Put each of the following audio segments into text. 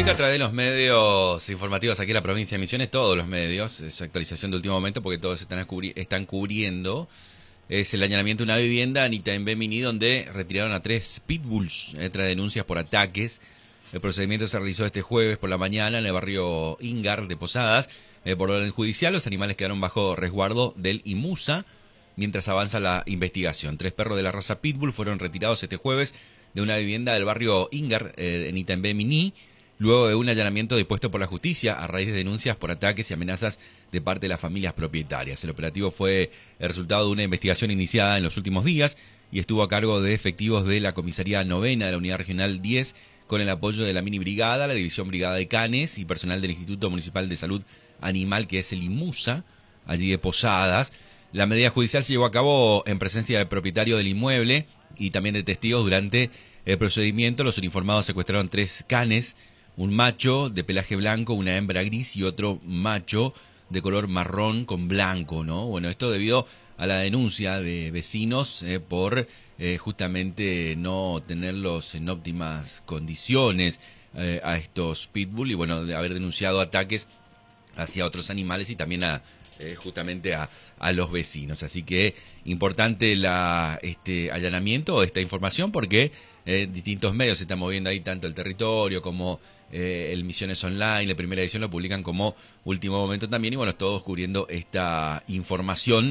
comunica a través de los medios informativos aquí en la provincia de Misiones, todos los medios, es actualización de último momento porque todos están cubriendo. Es el allanamiento de una vivienda en Itaimbé-Miní donde retiraron a 3 pitbulls tras denuncias por ataques. El procedimiento se realizó este jueves por la mañana en el barrio Ingar de Posadas. Por orden judicial, los animales quedaron bajo resguardo del IMUSA mientras avanza la investigación. 3 perros de la raza pitbull fueron retirados este jueves de una vivienda del barrio Ingar en Itaimbé-Miní, luego de un allanamiento dispuesto por la justicia a raíz de denuncias por ataques y amenazas de parte de las familias propietarias. El operativo fue el resultado de una investigación iniciada en los últimos días y estuvo a cargo de efectivos de la Comisaría Novena de la Unidad Regional 10 con el apoyo de la Mini Brigada, la División Brigada de Canes y personal del Instituto Municipal de Salud Animal, que es el IMUSA, allí de Posadas. La medida judicial se llevó a cabo en presencia del propietario del inmueble y también de testigos. Durante el procedimiento, los uniformados secuestraron 3 canes, un macho de pelaje blanco, una hembra gris y otro macho de color marrón con blanco, ¿no? Bueno, esto debido a la denuncia de vecinos por justamente no tenerlos en óptimas condiciones a estos pitbull y bueno, de haber denunciado ataques hacia otros animales y también justamente a los vecinos. Así que importante este allanamiento, esta información, porque distintos medios se están moviendo ahí, tanto el territorio como el Misiones Online, la primera edición lo publican como último momento también, y bueno, todos cubriendo esta información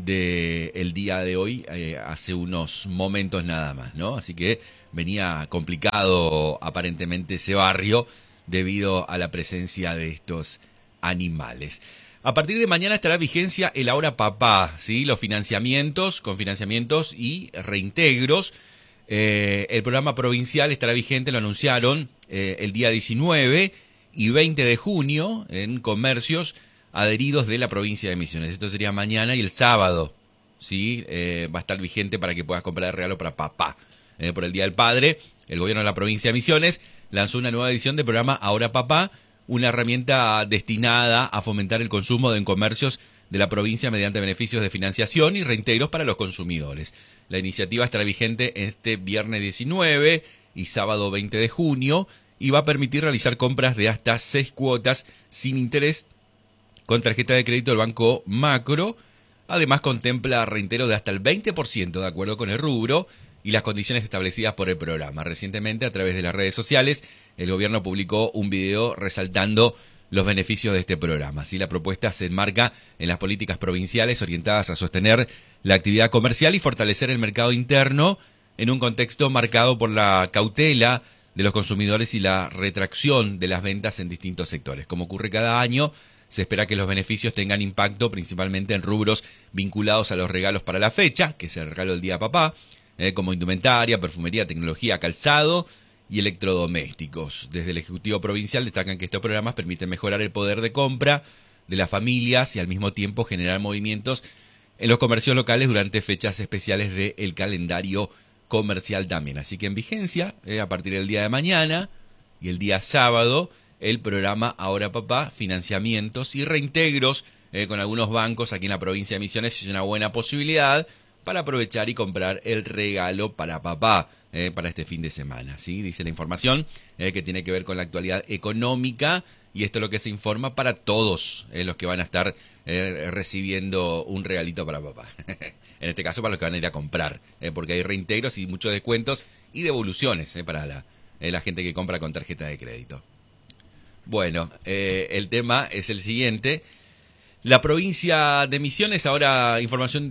del día de hoy, hace unos momentos nada más, ¿no? Así que venía complicado aparentemente ese barrio debido a la presencia de estos animales. A partir de mañana estará vigencia el Ahora Papá, ¿sí? Los financiamientos, con financiamientos y reintegros. El programa provincial estará vigente, lo anunciaron el día 19 y 20 de junio en comercios adheridos de la provincia de Misiones. Esto sería mañana y el sábado, ¿sí? Va a estar vigente para que puedas comprar el regalo para papá. Por el Día del Padre, el gobierno de la provincia de Misiones lanzó una nueva edición del programa Ahora Papá, una herramienta destinada a fomentar el consumo en comercios de la provincia mediante beneficios de financiación y reintegros para los consumidores. La iniciativa estará vigente este viernes 19 y sábado 20 de junio y va a permitir realizar compras de hasta 6 cuotas sin interés con tarjeta de crédito del Banco Macro. Además contempla reintegro de hasta el 20% de acuerdo con el rubro y las condiciones establecidas por el programa. Recientemente, a través de las redes sociales, el gobierno publicó un video resaltando los beneficios de este programa. Así, la propuesta se enmarca en las políticas provinciales orientadas a sostener la actividad comercial y fortalecer el mercado interno en un contexto marcado por la cautela de los consumidores y la retracción de las ventas en distintos sectores. Como ocurre cada año, se espera que los beneficios tengan impacto principalmente en rubros vinculados a los regalos para la fecha, que es el regalo del Día de Papá, como indumentaria, perfumería, tecnología, calzado y electrodomésticos. Desde el Ejecutivo Provincial destacan que estos programas permiten mejorar el poder de compra de las familias y al mismo tiempo generar movimientos en los comercios locales durante fechas especiales del calendario comercial también. Así que en vigencia, a partir del día de mañana y el día sábado, el programa Ahora Papá, financiamientos y reintegros con algunos bancos aquí en la provincia de Misiones es una buena posibilidad para aprovechar y comprar el regalo para papá para este fin de semana, ¿sí? Dice la información que tiene que ver con la actualidad económica y esto es lo que se informa para todos los que van a estar recibiendo un regalito para papá. En este caso para los que van a ir a comprar, porque hay reintegros y muchos descuentos y devoluciones para la gente que compra con tarjeta de crédito. Bueno, el tema es el siguiente. La provincia de Misiones, ahora información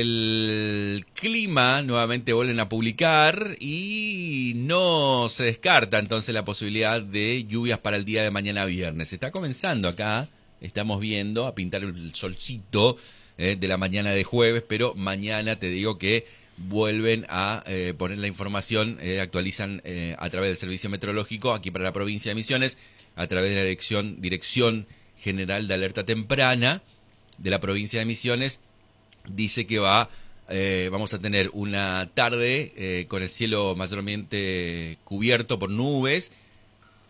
del clima, nuevamente vuelven a publicar y no se descarta entonces la posibilidad de lluvias para el día de mañana viernes. Está comenzando acá, estamos viendo a pintar el solcito de la mañana de jueves, pero mañana te digo que vuelven a poner la información, actualizan a través del servicio meteorológico aquí para la provincia de Misiones, a través de la Dirección General de Alerta Temprana de la provincia de Misiones, dice que vamos a tener una tarde con el cielo mayormente cubierto por nubes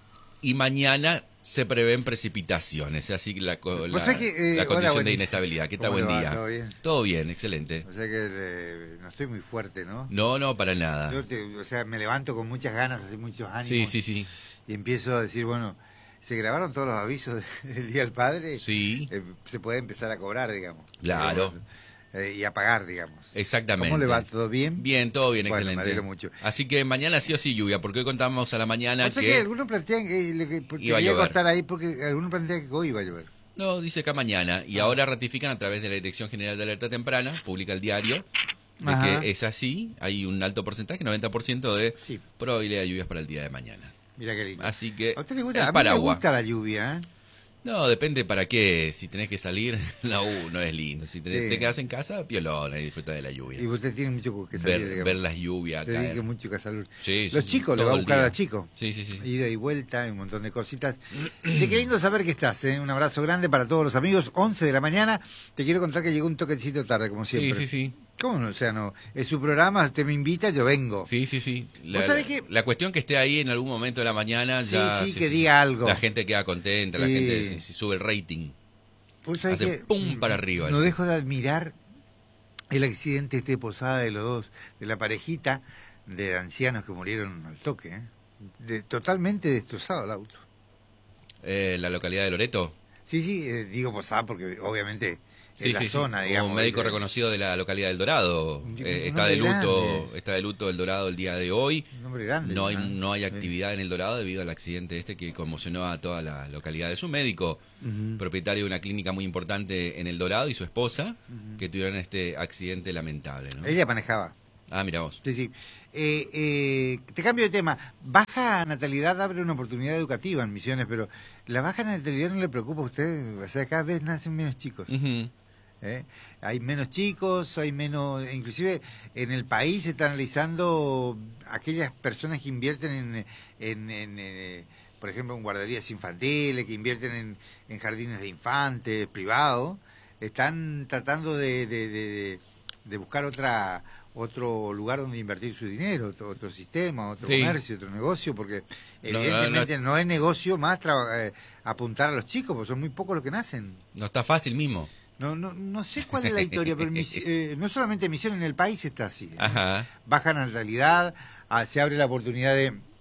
y mañana se prevén precipitaciones, así que la condición hola, de inestabilidad. ¿Qué tal? Buen día. ¿Todo bien? Todo bien, excelente. O sea que no estoy muy fuerte, ¿no? No, para nada. O sea, me levanto con muchas ganas, hace muchos ánimos. Sí. Y empiezo a decir, bueno, ¿se grabaron todos los avisos del Día del Padre? Sí. Se puede empezar a cobrar, digamos. Claro. Y a pagar, digamos. Exactamente. ¿Cómo le va? ¿Todo bien? Bien, todo bien, bueno, excelente. Me alegro mucho. Así que mañana sí o sí lluvia, porque hoy contamos a la mañana o sea que algunos plantean iba a llover. cortar ahí porque algunos plantean que hoy iba a llover. No, dice acá mañana. Y ahora ratifican a través de la Dirección General de Alerta Temprana, publica el diario, de que es así. Hay un alto porcentaje, 90% de probabilidad de lluvias para el día de mañana. Mira qué lindo. Así que, ¿A usted le gusta? A mí me gusta la lluvia, ¿eh? No, depende para qué. Si tenés que salir, no es lindo. Si te quedás en casa, piolona y disfruta de la lluvia. Y usted tiene mucho que salir. Ver las lluvias. Te dije mucho que salir. Sí, los chicos, le va a buscar a los chicos. Sí. Ida y vuelta, un montón de cositas. Che, qué lindo saber que estás, ¿eh? Un abrazo grande para todos los amigos. 11 de la mañana. Te quiero contar que llegó un toquecito tarde, como siempre. Sí. ¿Cómo no? O sea, no. Es su programa, usted me invita, yo vengo. Sí. ¿Vos sabés que la cuestión que esté ahí en algún momento de la mañana ya... Sí, que diga algo. La gente queda contenta, la gente si sube el rating. Pues hace pum para arriba. No dejo de admirar el accidente de Posada de los dos, de la parejita de ancianos que murieron al toque, ¿eh? Totalmente destrozado el auto. ¿La localidad de Loreto? Sí, digo Posada porque obviamente... en la zona, digamos. Un médico reconocido de la localidad del Dorado. Está de luto el Dorado el día de hoy. Un nombre grande. No hay actividad en el Dorado debido al accidente que conmocionó a toda la localidad. Es un médico propietario de una clínica muy importante en el Dorado y su esposa que tuvieron este accidente lamentable, ¿no? Ella manejaba. Ah, mira vos. Sí. Te cambio de tema. Baja natalidad abre una oportunidad educativa en Misiones, pero ¿la baja natalidad no le preocupa a usted? O sea, cada vez nacen menos chicos. Hay menos chicos, hay menos, inclusive en el país se está analizando aquellas personas que invierten por ejemplo, en guarderías infantiles, que invierten en jardines de infantes privados, están tratando de buscar otro lugar donde invertir su dinero, otro sistema, otro comercio, otro negocio, porque evidentemente no es negocio más apuntar a los chicos, porque son muy pocos los que nacen. No está fácil mismo. No sé cuál es la historia, pero no solamente Misión, en el país está así. Ajá. Baja natalidad, se abre la oportunidad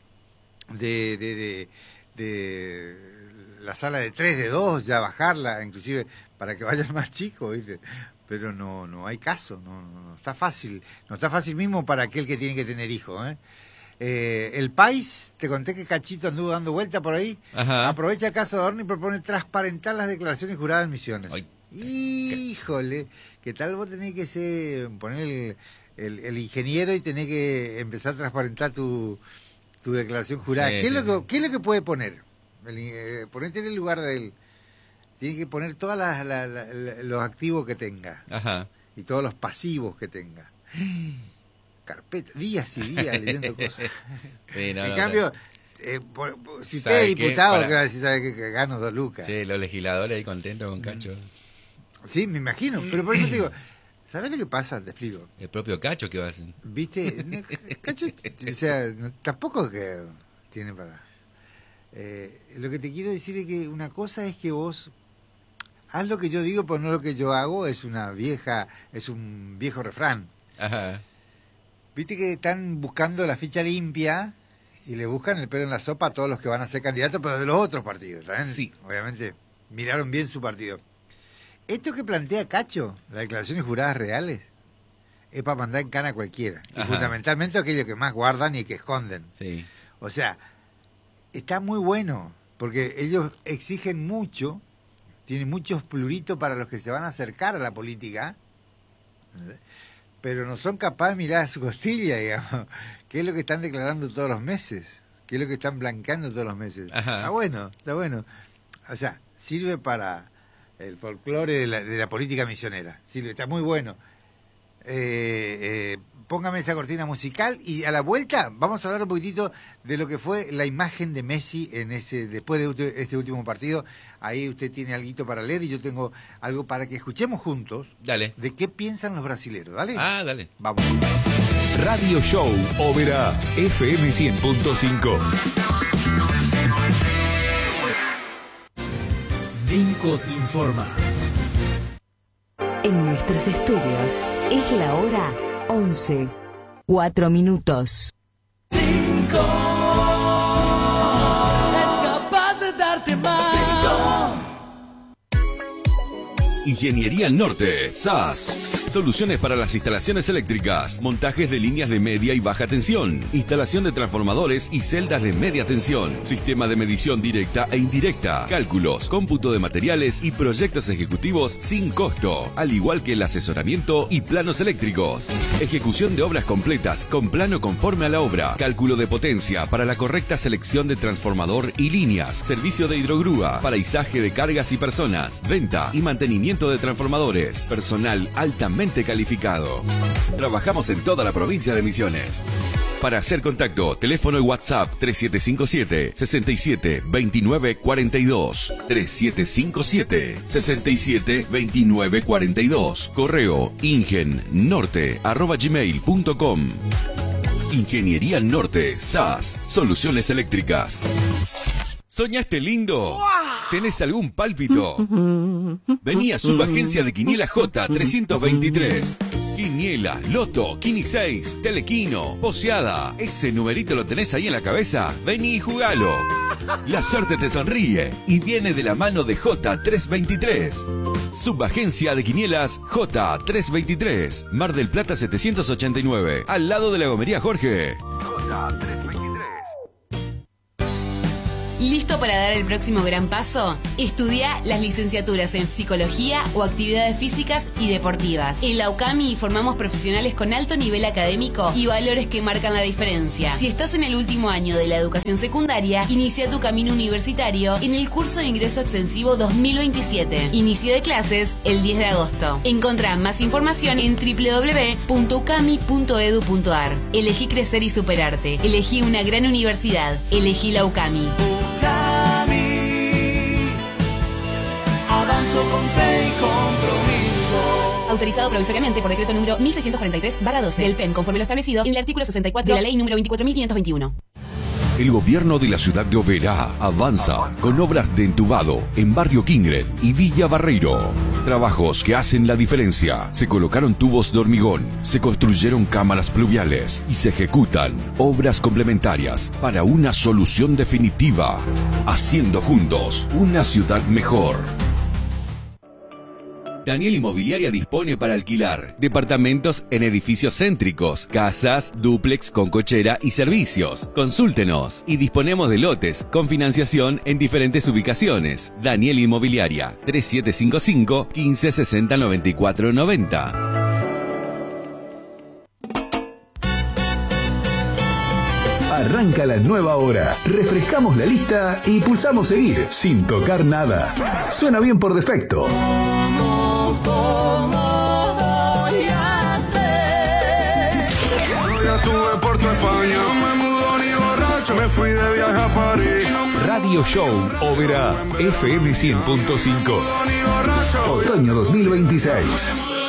de la sala de 3, de 2, ya bajarla, inclusive para que vayan más chicos, ¿viste? Pero no hay caso, no está fácil. No está fácil mismo para aquel que tiene que tener hijos, el país, te conté que Cachito anduvo dando vuelta por ahí. Ajá. Aprovecha el caso de Adorno y propone transparentar las declaraciones juradas en Misiones. Ay. Híjole, ¿qué tal vos tenés que poner el ingeniero y tenés que empezar a transparentar tu declaración jurada? ¿Qué es lo que puede poner? Ponete en el lugar de él. Tiene que poner todos los activos que tenga. Ajá. Y todos los pasivos que tenga. Carpeta, días y días leyendo cosas. Sí, en cambio... si usted es diputado, claro, si sabe que gano 2 lucas. Sí, los legisladores ahí contentos con Cacho. Sí, me imagino, pero por eso te digo, ¿sabes lo que pasa? Te explico. El propio Cacho que va a hacer. ¿Viste? Cacho, o sea, tampoco que tiene para... lo que te quiero decir es que una cosa es que vos haz lo que yo digo, pero no lo que yo hago, es un viejo refrán. Ajá. ¿Viste que están buscando la ficha limpia y le buscan el pelo en la sopa a todos los que van a ser candidatos, pero de los otros partidos, ¿saben? Sí. Obviamente, miraron bien su partido. Esto que plantea Cacho, las declaraciones juradas reales, es para mandar en cana a cualquiera. Y fundamentalmente aquellos que más guardan y que esconden. Sí. O sea, está muy bueno, porque ellos exigen mucho, tienen muchos pluritos para los que se van a acercar a la política, pero no son capaces de mirar a su costilla, digamos. ¿Qué es lo que están declarando todos los meses? ¿Qué es lo que están blanqueando todos los meses? Está bueno. O sea, sirve para el folclore de la política misionera. Sirve, está muy bueno. Póngame esa cortina musical y a la vuelta vamos a hablar un poquitito de lo que fue la imagen de Messi después de este último partido. Ahí usted tiene algo para leer y yo tengo algo para que escuchemos juntos. Dale. De qué piensan los brasileros. Dale. Dale. Vamos. Radio Show Ópera FM 100.5. Coco te informa. En nuestros estudios es la hora 11, 4 minutos. 5 es capaz de darte más. Ingeniería Norte, SAS. Soluciones para las instalaciones eléctricas, montajes de líneas de media y baja tensión, instalación de transformadores y celdas de media tensión, sistema de medición directa e indirecta, cálculos, cómputo de materiales y proyectos ejecutivos sin costo, al igual que el asesoramiento y planos eléctricos. Ejecución de obras completas con plano conforme a la obra, cálculo de potencia para la correcta selección de transformador y líneas, servicio de hidrogrúa, paraisaje de cargas y personas, venta y mantenimiento de transformadores, personal altamente calificado. Trabajamos en toda la provincia de Misiones. Para hacer contacto, teléfono y WhatsApp 3757 67 29 42, 3757 67 29 42, correo ingennorte@gmail.com. Ingeniería Norte, SAS, soluciones eléctricas. ¿Soñaste lindo? ¿Tenés algún pálpito? Vení a Subagencia de Quiniela J323. Quiniela, Loto, Quini 6, Telequino, Poseada. ¿Ese numerito lo tenés ahí en la cabeza? Vení y jugalo. La suerte te sonríe y viene de la mano de J323. Subagencia de Quinielas J323. Mar del Plata 789. Al lado de la gomería Jorge. J323. ¿Listo para dar el próximo gran paso? Estudia las licenciaturas en Psicología o Actividades Físicas y Deportivas. En la UCAMI formamos profesionales con alto nivel académico y valores que marcan la diferencia. Si estás en el último año de la educación secundaria, inicia tu camino universitario en el curso de ingreso extensivo 2027. Inicio de clases el 10 de agosto. Encontrá más información en www.ucami.edu.ar. Elegí crecer y superarte. Elegí una gran universidad. Elegí la UCAMI. Avanzo con fe y compromiso. Autorizado provisoriamente por decreto número 1643/12 del PEN, conforme lo establecido en el artículo 64 de la ley número 24.521. El gobierno de la ciudad de Oberá avanza con obras de entubado en Barrio Quingren y Villa Barreiro. Trabajos que hacen la diferencia. Se colocaron tubos de hormigón, se construyeron cámaras pluviales y se ejecutan obras complementarias para una solución definitiva. Haciendo juntos una ciudad mejor. Daniel Inmobiliaria dispone para alquilar departamentos en edificios céntricos, casas, dúplex con cochera y servicios. Consúltenos y disponemos de lotes con financiación en diferentes ubicaciones. Daniel Inmobiliaria 3755 1560 94 90. Arranca la nueva hora. Refrescamos la lista y pulsamos seguir sin tocar nada. Suena bien por defecto. ¿Cómo voy a hacer? Yo ya estuve por tu España, no me mudo ni borracho, me fui de viaje a París. Radio Show Oberá FM 100.5. Otoño 2026.